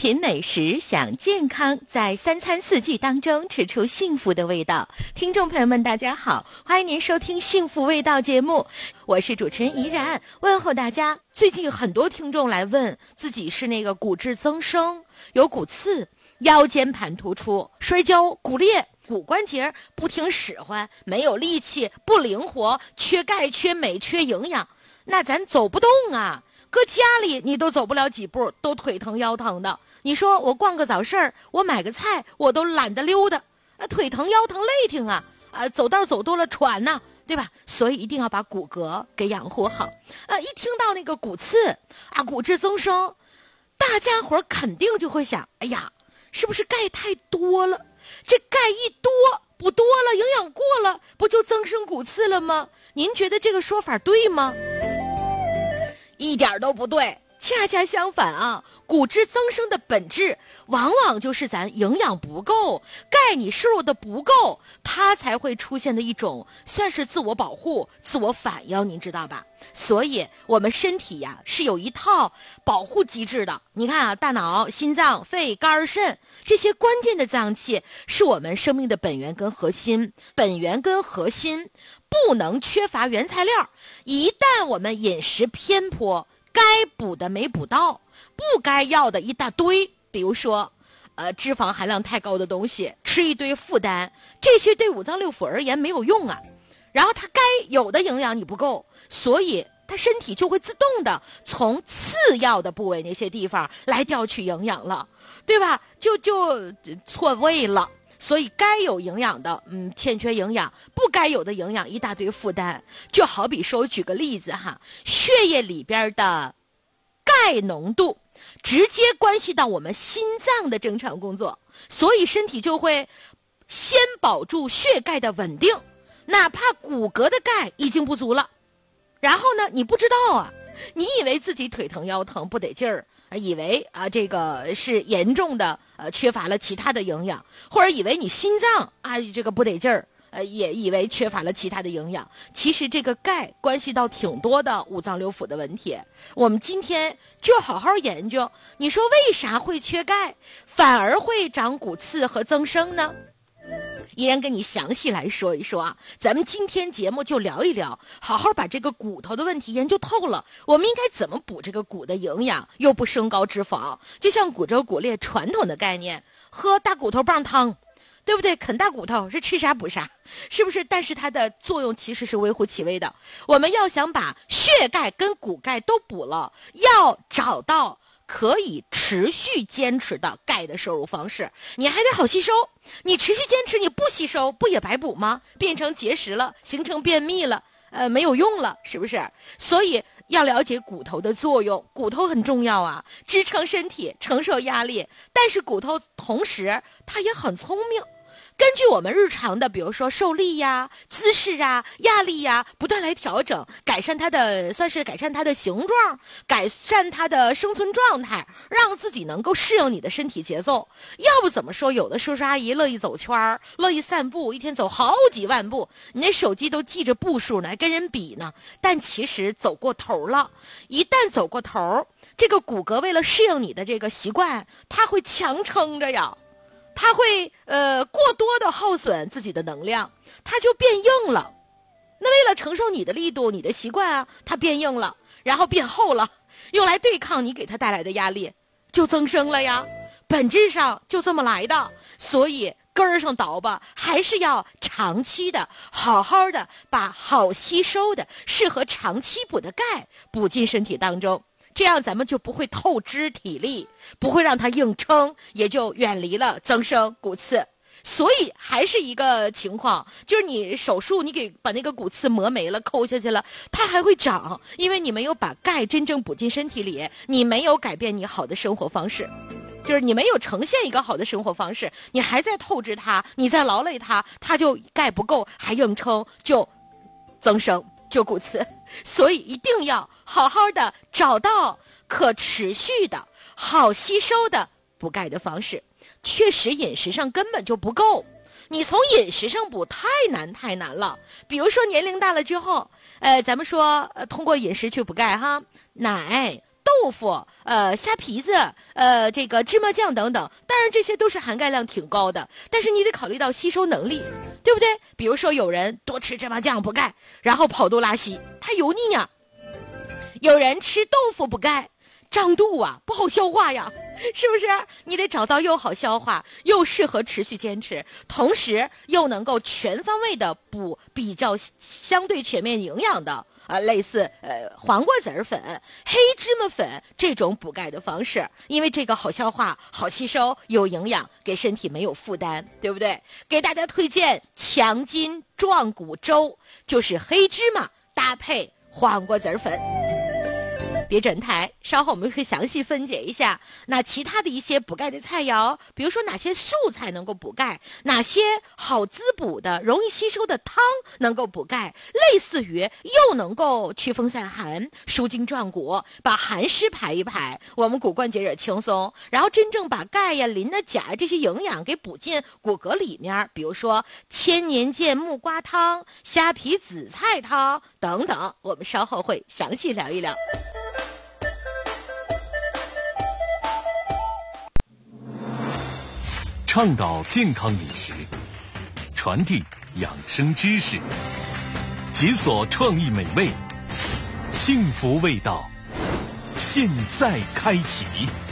品美食，享健康，在三餐四季当中吃出幸福的味道。听众朋友们大家好，欢迎您收听幸福味道节目，我是主持人怡然，问候大家。最近很多听众来问自己是那个骨质增生，有骨刺，腰间盘突出，摔跤骨裂，骨关节不听使唤，没有力气，不灵活，缺钙缺镁缺营养，那咱走不动啊，搁家里你都走不了几步，都腿疼腰疼的。你说我逛个早市，我买个菜，我都懒得溜达，腿疼腰疼累挺啊，走道走多了喘呐，对吧？所以一定要把骨骼给养护好。一听到那个骨刺骨质增生，大家伙肯定就会想，哎呀，是不是钙太多了？这钙一多不多了，营养过了，不就增生骨刺了吗？您觉得这个说法对吗？一点都不对，恰恰相反啊！骨质增生的本质往往就是咱营养不够，钙你摄入的不够，它才会出现的一种算是自我保护、自我反应，您知道吧？所以我们身体呀是有一套保护机制的。你看啊，大脑、心脏、肺、肝、肾这些关键的脏器是我们生命的本源跟核心，本源跟核心不能缺乏原材料。一旦我们饮食偏颇，该补的没补到，不该要的一大堆，比如说脂肪含量太高的东西，吃一堆负担，这些对五脏六腑而言没有用啊。然后它该有的营养你不够，所以它身体就会自动的从次要的部位那些地方来调取营养了，对吧？就错位了。所以该有营养的欠缺营养，不该有的营养一大堆负担。就好比说，我举个例子哈，血液里边的钙浓度直接关系到我们心脏的正常工作，所以身体就会先保住血钙的稳定，哪怕骨骼的钙已经不足了，然后呢你不知道啊，你以为自己腿疼腰疼不得劲儿，以为这个是严重的缺乏了其他的营养，或者以为你心脏这个不得劲儿，也以为缺乏了其他的营养。其实这个钙关系到挺多的五脏六腑的问题，我们今天就好好研究。你说为啥会缺钙，反而会长骨刺和增生呢？依然跟你详细来说一说啊，咱们今天节目就聊一聊，好好把这个骨头的问题研究透了，我们应该怎么补这个骨的营养，又不升高脂肪。就像骨折骨裂传统的概念，喝大骨头棒汤，对不对？啃大骨头是吃啥补啥，是不是？但是它的作用其实是微乎其微的。我们要想把血钙跟骨钙都补了，要找到可以持续坚持的钙的摄入方式，你还得好吸收。你持续坚持，你不吸收不也白补吗？变成结石了，形成便秘了，没有用了，是不是？所以要了解骨头的作用，骨头很重要啊，支撑身体，承受压力。但是骨头同时它也很聪明，根据我们日常的比如说受力呀、姿势啊、压力呀，不断来调整，改善它的形状，改善它的生存状态，让自己能够适应你的身体节奏。要不怎么说有的叔叔阿姨乐意走圈儿，乐意散步，一天走好几万步，你那手机都记着步数呢，还跟人比呢。但其实走过头了，一旦走过头，这个骨骼为了适应你的这个习惯，它会强撑着呀，它会过多的耗损自己的能量，它就变硬了。那为了承受你的力度，你的习惯它变硬了，然后变厚了，用来对抗你给它带来的压力，就增生了呀。本质上就这么来的。所以根儿上倒吧，还是要长期的好好的把好吸收的适合长期补的钙补进身体当中，这样咱们就不会透支体力，不会让它硬撑，也就远离了增生骨刺。所以还是一个情况，就是你手术你给把那个骨刺磨没了，抠下去了，它还会长，因为你没有把钙真正补进身体里，你没有改变你好的生活方式，就是你没有呈现一个好的生活方式，你还在透支它，你在劳累它，它就钙不够还硬撑，就增生，就骨刺。所以一定要好好的找到可持续的好吸收的补钙的方式。确实饮食上根本就不够，你从饮食上补太难了。比如说年龄大了之后，咱们说通过饮食去补钙哈，奶、 豆腐、虾皮子、这个芝麻酱等等，当然这些都是含钙量挺高的，但是你得考虑到吸收能力，对不对？比如说有人多吃芝麻酱补钙，然后跑肚拉稀，它油腻呀；有人吃豆腐补钙，胀肚啊，不好消化呀，是不是？你得找到又好消化又适合持续坚持，同时又能够全方位的补比较相对全面营养的类似黄瓜籽粉、黑芝麻粉这种补钙的方式，因为这个好消化、好吸收、有营养，给身体没有负担，对不对？给大家推荐强筋壮骨粥，就是黑芝麻搭配黄瓜籽粉。别转台，稍后我们会详细分解一下那其他的一些补钙的菜肴，比如说哪些素菜能够补钙，哪些好滋补的容易吸收的汤能够补钙，类似于又能够祛风散寒、舒筋壮骨，把寒湿排一排，我们骨关节也轻松，然后真正把钙呀、磷呐、钾呀这些营养给补进骨骼里面，比如说千年见木瓜汤、虾皮紫菜汤等等，我们稍后会详细聊一聊。 倡导健康饮食，传递养生知识，解锁创意美味，幸福味道，现在开启。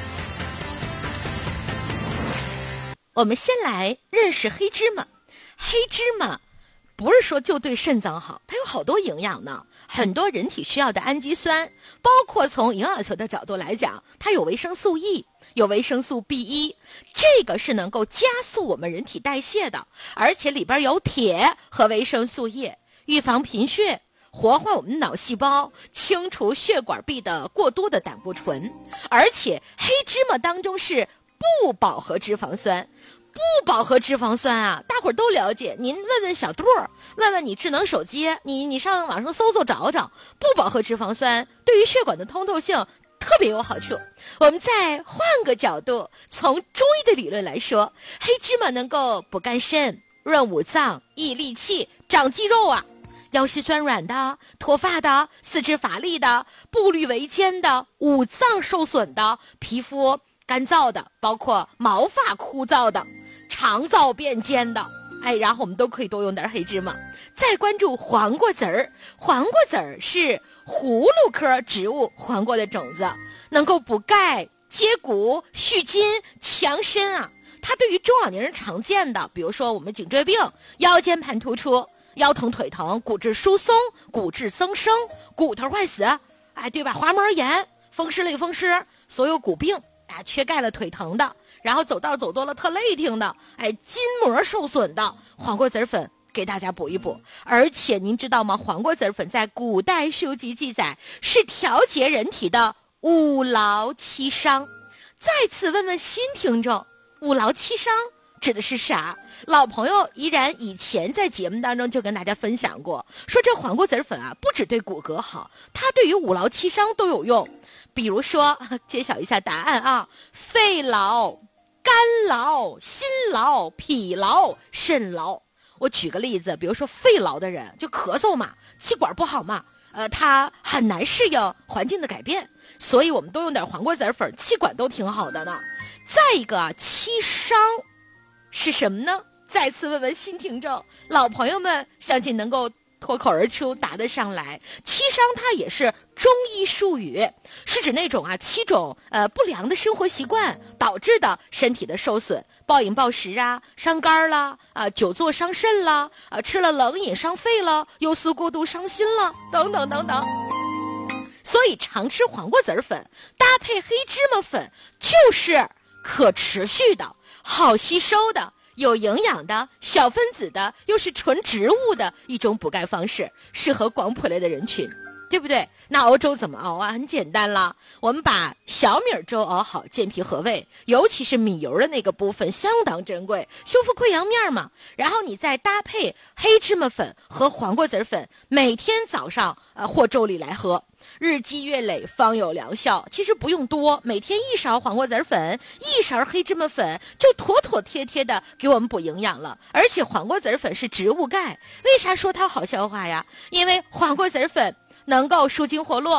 我们先来认识黑芝麻。黑芝麻不是说就对肾脏好，它有好多营养呢，很多人体需要的氨基酸，包括从营养学的角度来讲，它有维生素 E， 有维生素 B1， 这个是能够加速我们人体代谢的，而且里边有铁和维生素 E， 预防贫血，活化我们脑细胞，清除血管壁的过多的胆固醇，而且黑芝麻当中是不饱和脂肪酸。不饱和脂肪酸啊，大伙儿都了解。您问问小杜儿，问问你智能手机，你上网上搜找找，不饱和脂肪酸对于血管的通透性特别有好处。我们再换个角度，从中医的理论来说，黑芝麻能够补肝肾、润五脏、益力气、长肌肉啊。腰膝酸软的、脱发的、四肢乏力的、步履维艰的、五脏受损的、皮肤干燥的，包括毛发枯燥的、肠燥变坚的，然后我们都可以多用点黑芝麻。再关注黄瓜籽儿，黄瓜籽儿是葫芦科植物黄瓜的种子，能够补钙、接骨、续筋、强身啊。它对于中老年人常见的，比如说我们颈椎病、腰间盘突出、腰疼腿疼、骨质疏松、骨质增生、骨头坏死，对吧？滑膜炎、风湿类风湿，所有骨病，缺钙了腿疼的，然后走道走多了特累挺的，筋膜受损的，黄瓜籽粉给大家补一补。而且您知道吗？黄瓜籽粉在古代书籍记载是调节人体的五劳七伤。再次问问新听众，五劳七伤指的是啥？老朋友依然以前在节目当中就跟大家分享过，说这黄瓜籽粉啊，不只对骨骼好，它对于五劳七伤都有用。比如说，揭晓一下答案啊，肺痨、肝痨、心痨、脾痨、肾痨。我举个例子，比如说肺痨的人就咳嗽嘛，气管不好嘛，他很难适应环境的改变，所以我们都用点黄瓜籽粉，气管都挺好的呢。再一个七伤是什么呢？再次问问新听众，老朋友们相信能够脱口而出答得上来。七伤它也是中医术语，是指那种7种不良的生活习惯导致的身体的受损，暴饮暴食啊，伤肝啦，久坐伤肾啦，吃了冷饮伤肺了，忧思过度伤心了，等等等等。所以常吃黄瓜籽粉搭配黑芝麻粉，就是可持续的、好吸收的、有营养的、小分子的，又是纯植物的一种补钙方式，适合广谱类的人群，对不对？那熬粥怎么熬啊？很简单啦，我们把小米粥熬好，健脾和胃，尤其是米油的那个部分相当珍贵，修复溃疡面嘛。然后你再搭配黑芝麻粉和黄瓜籽粉，每天早上和粥里来喝，日积月累方有良效。其实不用多，每天1勺黄瓜籽粉，1勺黑芝麻粉，就妥妥帖帖的给我们补营养了。而且黄瓜籽粉是植物钙，为啥说它好消化呀？因为黄瓜籽粉能够舒筋活络，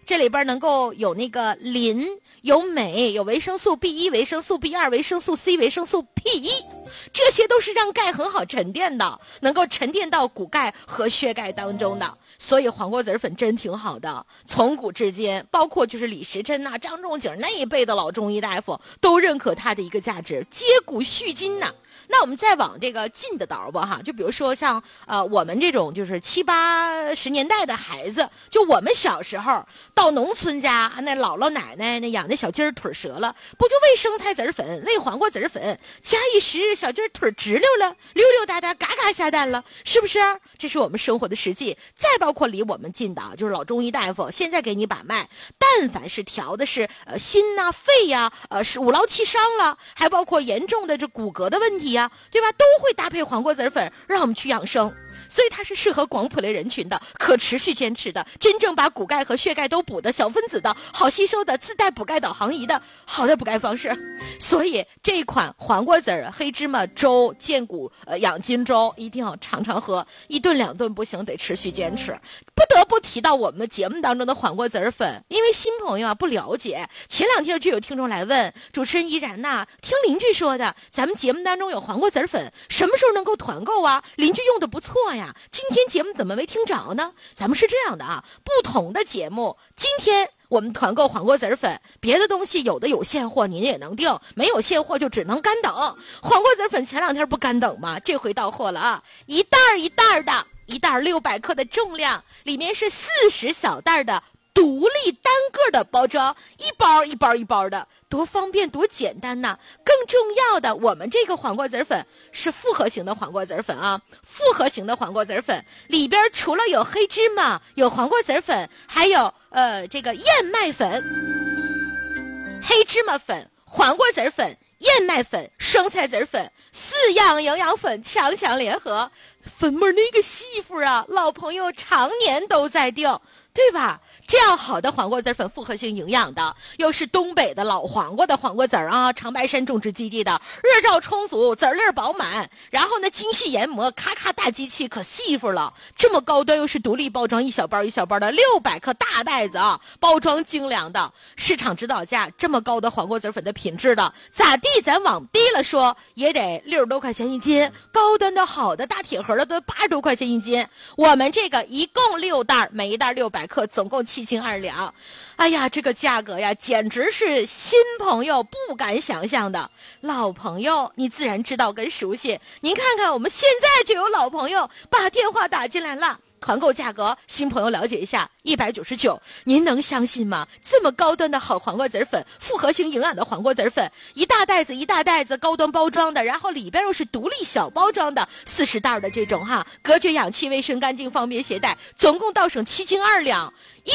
这里边能够有那个磷、有镁、有维生素 B1、维生素 B2、维生素 C、维生素 P1，这些都是让钙很好沉淀的，能够沉淀到骨钙和血钙当中的。所以黄瓜子粉真挺好的，从古至今，包括就是李时珍呐、张仲景那一辈的老中医大夫都认可它的一个价值，接骨续筋呐。那我们再往这个近的倒吧哈，就比如说像我们这种就是70、80年代的孩子，就我们小时候到农村家，那姥姥奶奶那养的小鸡儿腿折了，不就喂生菜籽粉、喂黄瓜籽粉，加一时小鸡儿腿直溜了，溜溜达达，嘎嘎下蛋了，是不是？这是我们生活的实际。再包括离我们近的，就是老中医大夫，现在给你把脉，但凡是调的是心呐、肺呀、是五劳气伤了，还包括严重的这骨骼的问题呀，对吧？都会搭配黄瓜籽粉，让我们去养生。所以它是适合广谱类人群的，可持续坚持的，真正把骨钙和血钙都补的，小分子的，好吸收的，自带补钙导航仪的好的补钙方式。所以这一款黄瓜籽黑芝麻粥健骨养筋粥一定要常常喝，1顿2顿不行，得持续坚持。不得不提到我们节目当中的黄瓜籽粉，因为新朋友不了解，前2天就有听众来问主持人依然呐，听邻居说的咱们节目当中有黄瓜籽粉，什么时候能够团购啊？邻居用的不错呀，今天节目怎么没听着呢？咱们是这样的啊，不同的节目，今天我们团购黄瓜籽粉，别的东西有的有现货您也能订，没有现货就只能干等。黄瓜籽粉前2天不干等吗？这回到货了啊，一袋一袋的，1袋600克的重量，里面是40小袋的独立单个的包装，一包一包一包的，多方便多简单呐！更重要的，我们这个黄瓜籽粉是复合型的黄瓜籽粉啊，复合型的黄瓜籽粉里边除了有黑芝麻、有黄瓜籽粉，还有这个燕麦粉、黑芝麻粉、黄瓜籽粉、燕麦粉、生菜籽粉4样营养粉强强联合，粉妹那个媳妇啊，老朋友常年都在订，对吧？这样好的黄瓜籽粉，复合性营养的，又是东北的老黄瓜的黄瓜籽儿啊，长白山种植基地的，日照充足，籽粒饱满，然后呢精细研磨，咔咔大机器可细乎了。这么高端又是独立包装，一小包一小包的600克大袋子啊，包装精良的，市场指导价这么高的黄瓜籽粉的品质的，咋地？咱往低了说也得60多块钱一斤，高端的好的大铁盒的都80多块钱一斤。我们这个一共6袋，每一袋600克，总共7斤2两。哎呀，这个价格呀，简直是新朋友不敢想象的。老朋友你自然知道跟熟悉，您看看我们现在就有老朋友把电话打进来了。团购价格，新朋友了解一下，199，您能相信吗？这么高端的好黄瓜籽粉，复合型营养的黄瓜籽粉，一大袋子一大袋子，高端包装的，然后里边又是独立小包装的，40袋的这种哈，隔绝氧气，卫生干净，方便携带，总共到省7斤2两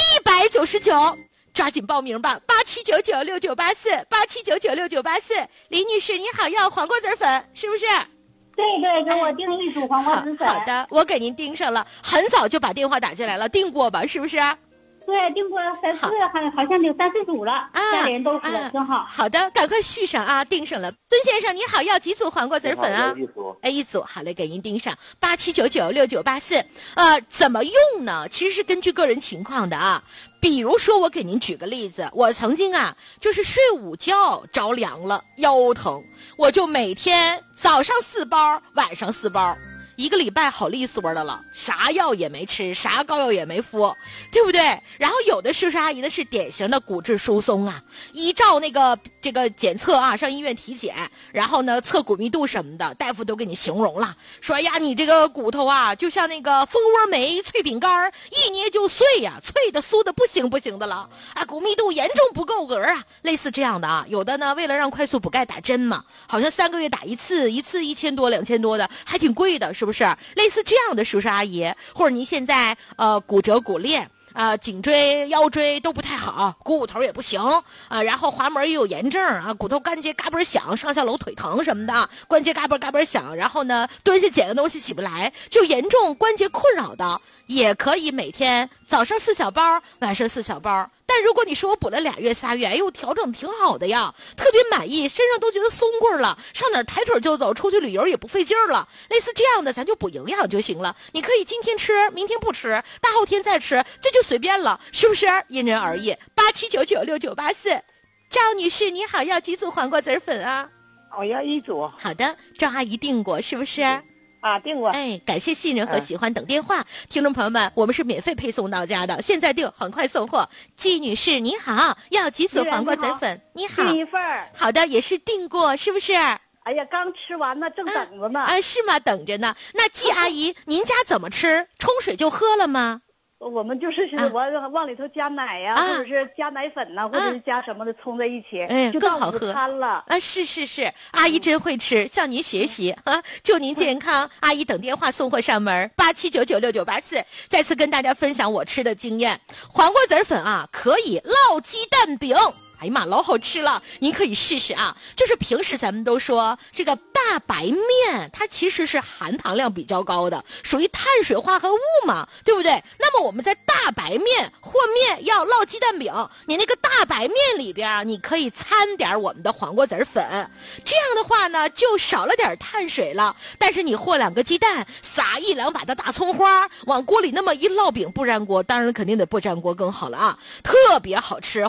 ，199。抓紧报名吧，87996984，87996984。李女士你好，要黄瓜籽粉是不是？ 对对，给我订1组黄瓜籽粉。 好的，我给您订上了，很早就把电话打进来了，订过吧？是不是？ 对，订过3次，好像有3、4组了，家里人都喝，挺好。 好的，赶快续上啊，订上了。孙先生你好，要几组黄瓜籽粉啊？一组，好嘞，给您订上，87996984。怎么用呢？其实是根据个人情况的啊。比如说，我给您举个例子，我曾经啊，就是睡午觉着凉了，腰疼，我就每天早上4包，晚上4包。1个礼拜好利索的了，啥药也没吃，啥膏药也没敷，对不对？然后有的叔叔阿姨呢是典型的骨质疏松啊，一照这个检测啊，上医院体检，然后呢测骨密度什么的，大夫都给你形容了，说呀你这个骨头啊就像那个蜂窝煤脆饼干，一捏就碎呀，脆的酥的不行的了啊，骨密度严重不够格啊，类似这样的啊。有的呢为了让快速补钙打针嘛，好像3个月打一次1000多2000多的，还挺贵的，是不是？类似这样的叔叔阿姨，或者您现在骨折骨裂颈椎腰椎都不太好，股骨头也不行然后滑膜也有炎症啊，骨头关节嘎嘣响，上下楼腿疼什么的，关节嘎嘣响，然后呢蹲下捡个东西起不来，就严重关节困扰的，也可以每天早上4小包，晚上4小包， 但如果你说我补了2月3月，哎呦，调整挺好的呀，特别满意，身上都觉得松棍了，上哪儿抬腿就走，出去旅游也不费劲儿了，类似这样的咱就补营养就行了。你可以今天吃，明天不吃，大后天再吃，这就随便了，是不是？因人而异。87996984，赵女士你好，要几组黄瓜籽粉啊？ 我要1组。 好的，赵阿姨订过是不是？ 订过。 哎，感谢信任和喜欢，等电话。听众朋友们，我们是免费配送到家的，现在订很快送货。季女士你好，要几组黄瓜籽粉？你好， 订1份。 好的，也是订过，是不是？ 哎呀，刚吃完呢，正等着呢。 是吗？等着呢。那季阿姨，您家怎么吃？冲水就喝了吗？ 我们就是我往里头加奶呀，或者是加奶粉呐，或者是加什么的冲在一起，就更好喝。 午餐了。 是，阿姨真会吃，向您学习啊！祝您健康。阿姨等电话送货上门，87996984。再次跟大家分享我吃的经验，黄瓜籽粉啊，可以烙鸡蛋饼。哎呀妈，老好吃了！您可以试试啊。就是平时咱们都说这个大白面，它其实是含糖量比较高的，属于碳水化合物嘛，对不对？那么我们在大白面和面要烙鸡蛋饼，你那个大白面里边啊，你可以掺点我们的黄瓜籽粉，这样的话呢，就少了点碳水了。但是你和2个鸡蛋，撒1-2把的大葱花，往锅里那么一烙饼，不粘锅，当然肯定得不粘锅更好了啊，特别好吃。